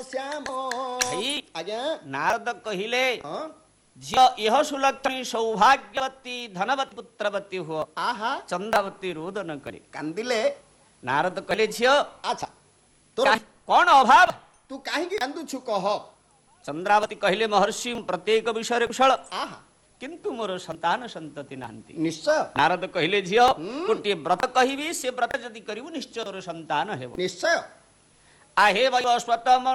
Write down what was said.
श्याम ଭାଇ आज्ञा ନାରଦ କହିଲେ हाँ ଝିଅ ଇହ ସୁଲକ୍ଷ୍ମୀ ସୌଭାଗ୍ୟବତୀ ଧନବତୀ ପୁତ୍ରବତୀ ହୁଅ आहा ଚନ୍ଦ୍ରାବତୀ ରୋଦନ କରି। कांदिले ନାରଦ କହିଲେ ଝିଅ अच्छा तोर କଣ ଅଭାବ? तू काहे कांदुछु कह ଚନ୍ଦ୍ରାବତୀ କହିଲେ ମହର୍ଷି ମୁଁ ପ୍ରତ୍ୟେକ ବିଷୟରେ କୁଶଳ आहा କିନ୍ତୁ ମୋର ସନ୍ତାନ ସନ୍ତତି ନାହାନ୍ତି। निश्चय ନାରଦ କହିଲେ ଝିଅ ଗୋଟିଏ ବ୍ରତ କହିବି ସେ ବ୍ରତ ଯଦି କରିବୁ ନିଶ୍ଚୟ ତୋର ସନ୍ତାନ ହେବ। निश्चय आहे वैवस्वतम